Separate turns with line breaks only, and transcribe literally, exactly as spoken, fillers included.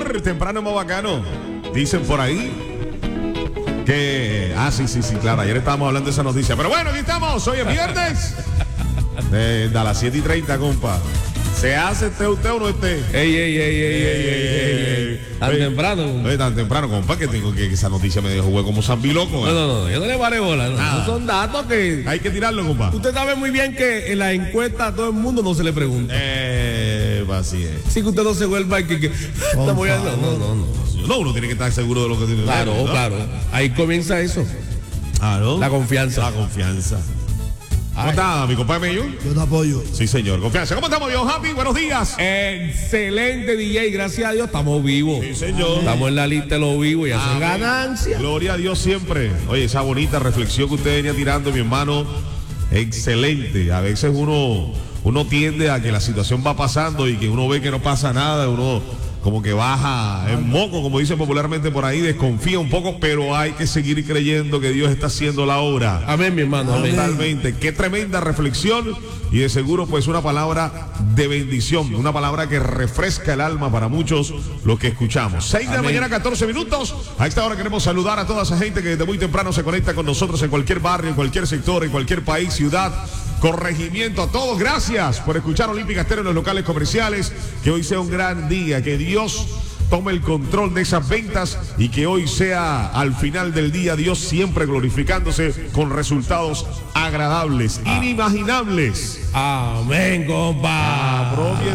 señor, temprano más bacano. Dicen por ahí que... Ah, sí, sí, sí, claro. Ayer estábamos hablando de esa noticia. Pero bueno, aquí estamos. Hoy es viernes. De, de a las siete y treinta, compa. ¿Se hace este usted o no esté?
Ey, ey, ey, ey, ey, ey, ey. Tan
Oye,
temprano.
oye, tan temprano, compa, que tengo que esa noticia me dejó jugar como zambiloco.
No, no, no, yo no le paré bola. No. Esos son datos que...
Hay que tirarlo, compa.
Usted sabe muy bien que en la encuesta a todo el mundo no se le pregunta.
Eh, así es.
Sí que usted no se vuelva que... que no, voy a... no, no, no, no.
No, uno tiene que estar seguro de lo que tiene.
Claro,
¿no?
claro. Ahí comienza eso.
Claro.
La confianza.
La confianza. ¿Cómo
Ay.
está, mi compa Mello?
Yo te apoyo.
Sí, señor. Confianza. ¿Cómo estamos, viejo Happy? Buenos días.
Excelente D J, gracias a Dios estamos vivos.
Sí, señor.
Estamos en la lista de los vivos y hacen
Amén.
ganancias.
Gloria a Dios siempre. Oye, esa bonita reflexión que usted venía tirando, mi hermano, excelente. A veces uno, uno tiende a que la situación va pasando y que uno ve que no pasa nada, uno como que baja en moco, como dicen popularmente por ahí, desconfía un poco, pero hay que seguir creyendo que Dios está haciendo la obra.
Amén, mi hermano. Amén.
Totalmente. Qué tremenda reflexión y de seguro pues una palabra de bendición, una palabra que refresca el alma para muchos los que escuchamos. seis de la mañana, catorce minutos. A esta hora queremos saludar a toda esa gente que desde muy temprano se conecta con nosotros en cualquier barrio, en cualquier sector, en cualquier país, ciudad, corregimiento. A todos, gracias por escuchar Olímpica Estéreo en los locales comerciales. Que hoy sea un gran día, que Dios tome el control de esas ventas y que hoy sea al final del día Dios siempre glorificándose con resultados agradables, ah. inimaginables.
Amén, compa.
Apropiese